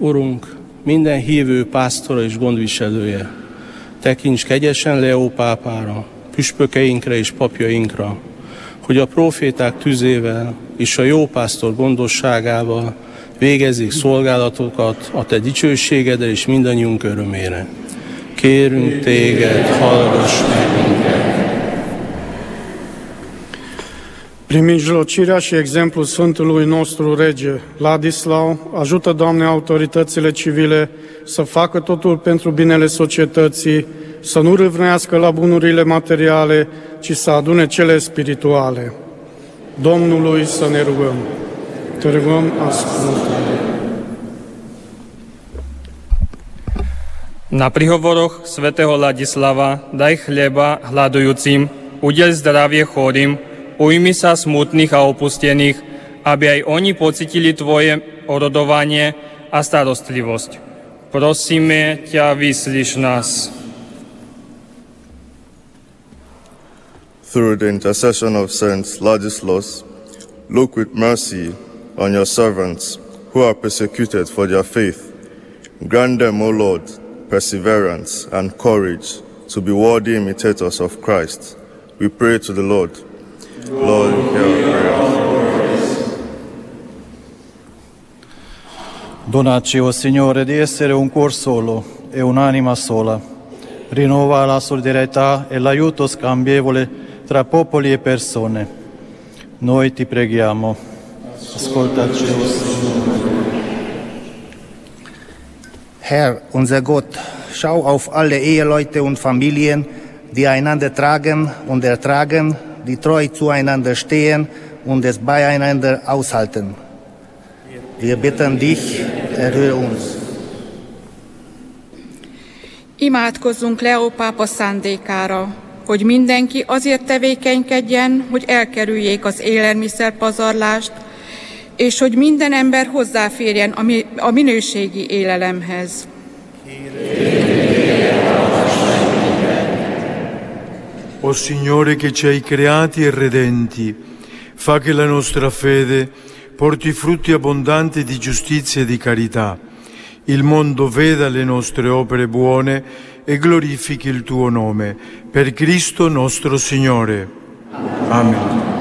Urunk, minden hívő pásztora és gondviselője, tekints kegyesen Leó pápára, püspökeinkre és papjainkra, hogy a próféták tüzével és a jó pásztor gondosságával végezzék szolgálatokat a te dicsőségedre és mindannyiunk örömére. Kérünk téged, hallgass meg minket! Prin mijlocirea și exemplul Sfântului nostru Rege, Ladislau, ajută, Doamne, autoritățile civile să facă totul pentru binele societății, să nu râvnească la bunurile materiale, ci să adune cele spirituale. Domnului să ne rugăm. Te rugăm, ascultă-ne. Na prihovoroch svätého Ladislava daj chleba hľadujúcim, udeľ zdravie chorým, ujmi sa smutných a opustených, aby aj oni pocítili tvoje orodovanie a starostlivosť. Prosíme ťa, vyslíš nás. Through the intercession of Saint Ladislaus, look with mercy on your servants who are persecuted for their faith. Grant them, O Lord, perseverance and courage to be worthy imitators of Christ. We pray to the Lord. Lord, hear our prayers. Donaci, o Signore, di essere un cuor solo e un'anima sola. Rinnova la solidarietà e l'aiuto scambievole tra popoli e persone. Noi ti preghiamo. Ascoltaci, o Signore. Herr, unser Gott, schau auf alle Eheleute und Familien, die einander tragen und ertragen, die treu zueinander stehen und es beieinander aushalten. Wir bitten dich, erhöre uns. Imádkozzunk Leó pápa szándékára, hogy mindenki azért tevékenykedjen, hogy elkerüljék az élelmiszerpazarlást, és hogy minden ember hozzáférjen a minőségi élelemhez. O Signore che ci hai creati e redenti, fa che la nostra fede porti frutti abbondanti di giustizia e di carità. Il mondo veda le nostre opere buone e glorifichi il tuo nome. Per Cristo nostro Signore. Amen.